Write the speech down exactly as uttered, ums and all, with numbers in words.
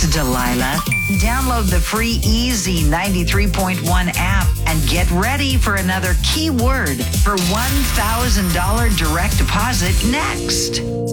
Delilah. Download the free Easy ninety-three point one app and get ready for another keyword for one thousand dollars direct deposit next.